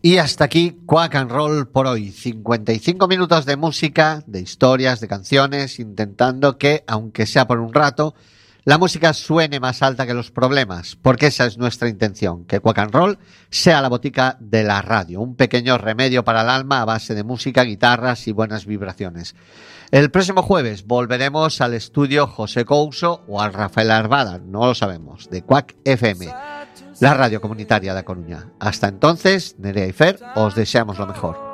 Y hasta aquí Quack and Roll por hoy. 55 minutos de música, de historias, de canciones, intentando que, aunque sea por un rato, la música suene más alta que los problemas, porque esa es nuestra intención, que Quack and Roll sea la botica de la radio, un pequeño remedio para el alma a base de música, guitarras y buenas vibraciones. El próximo jueves volveremos al estudio José Couso o al Rafael Arbada, no lo sabemos, de Quack FM, la radio comunitaria de A Coruña. Hasta entonces, Nerea y Fer, os deseamos lo mejor.